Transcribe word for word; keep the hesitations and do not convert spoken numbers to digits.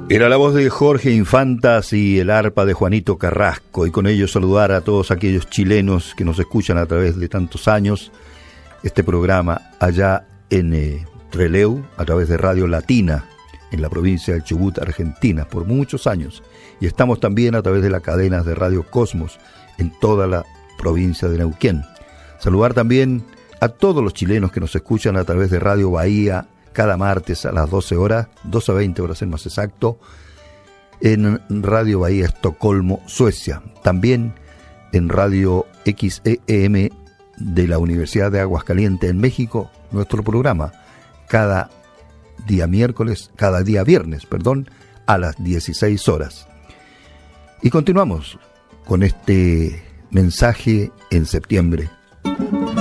Era la voz de Jorge Infantas y el arpa de Juanito Carrasco, y con ello saludar a todos aquellos chilenos que nos escuchan a través de tantos años este programa allá en eh, Trelew, a través de Radio Latina, en la provincia del Chubut, Argentina, por muchos años. Y estamos también a través de las cadenas de Radio Cosmos en toda la provincia de Neuquén. Saludar también a todos los chilenos que nos escuchan a través de Radio Bahía, cada martes a las doce horas, doce a veinte para ser más exacto, en Radio Bahía Estocolmo, Suecia. También en Radio X E M de la Universidad de Aguascalientes en México, nuestro programa, cada día miércoles, cada día viernes, perdón, a las dieciséis horas. Y continuamos con este mensaje en septiembre,